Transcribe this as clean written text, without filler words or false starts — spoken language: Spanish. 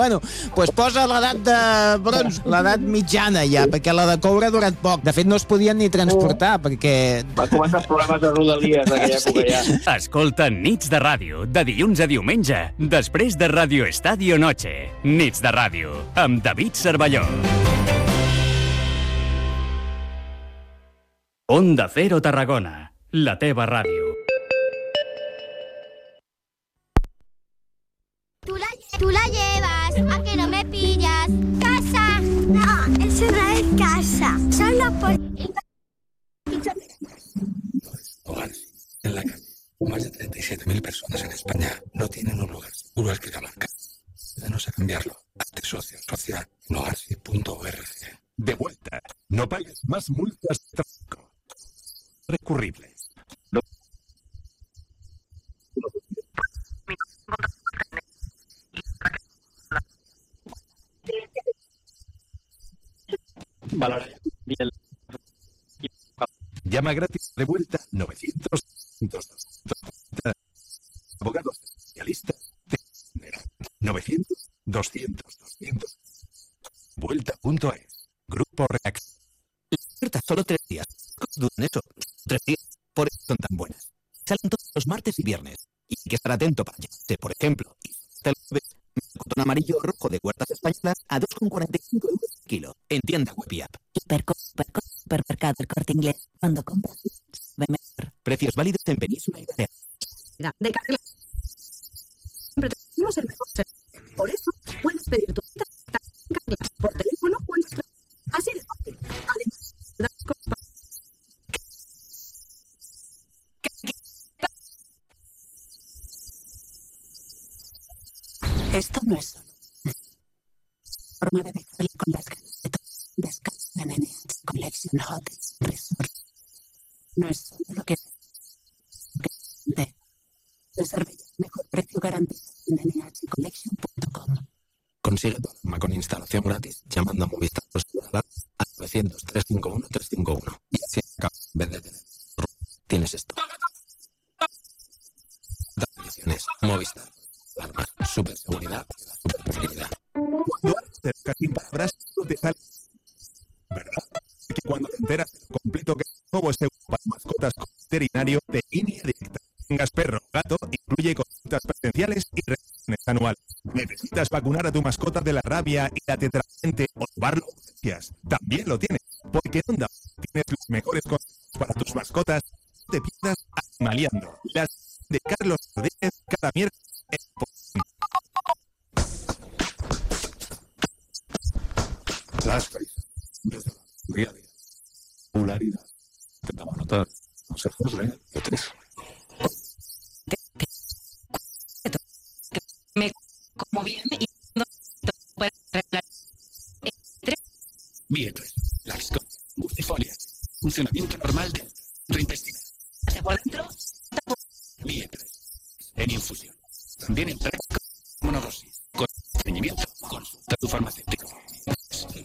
Bueno, doncs posa l'edat de bronze, l'edat mitjana ja, perquè la de coure ha durat poc. De fet, no es podien ni transportar, perquè... Va començar els programes de Rodalies d'aquella època ja. Escolta Nits de Ràdio, de dilluns a diumenge, després de Radio Estadio Noche. Nits de Ràdio, amb David Cervelló. Onda Cero Tarragona, la teva ràdio. Tú la llevas, a que no me pillas. ¡Casa! No, eso no es casa. Solo por... En la calle, más de 37.000 personas en España no tienen un lugar seguro al que llaman casa. Ayúdanos a cambiarlo. Hazte socio social en hogarsi.org. De vuelta. No pagues más multas de tráfico. Recurrible. Valora bien. Llama gratis de vuelta 900 abogados especialistas de 900 200 200 vuelta.es. Grupo Reacción. Solo 3 días. Dudan eso. 3 días. Por eso son tan buenas. Salen todos los martes y viernes. Y hay que estar atento para llevarse, por ejemplo, hasta el jueves, melocotón amarillo o rojo de Huertas Españolas a 2,45 € el kilo. En tienda web y app. Supermercado El Corte Inglés. Cuando compras, ve mejor. Precios válidos en Península y Baleares. De Carglass. Siempre tenemos el mejor servicio. Por eso, puedes pedir tu cita en Carglass por teléfono o en nuestra. Así de fácil. Además, das compra. Esto no es solo forma de dejarle con las ganas de todo. Descansa en NH Collection Hotels Resort. No es solo lo que de Cervelló, mejor precio garantizado en nhcollection.com. Consigue tu alarma con instalación gratis llamando a Movistar a 900 351 351. Y así acaba. En vez de tener tienes esto. Condiciones. Movistar. Alarma. Super seguridad. Super facilidad. Cuando acercas sin palabras, no te sale. ¿Verdad? Que cuando te enteras de lo completo que es nuevo seguro para mascotas con veterinario de línea directa. Tengas perro o gato, incluye consultas presenciales y revisiones anuales. ¿Necesitas vacunar a tu mascota de la rabia y la tetravalente o llevarlo a urgencias? También lo tienes, porque en Onda tienes los mejores consejos para tus mascotas. No te pierdas Animaleando, las de Carlos Rodríguez cada miércoles en Pokémon. Las prisas. Desde la día a día. Popularidad. Intentamos notar. Consejos de Beatriz. Me como bien y no puedes arreglar. Bietres. Las multifolia. Funcionamiento normal del intestinal. Por dentro, Bietres. En infusión. También en fresco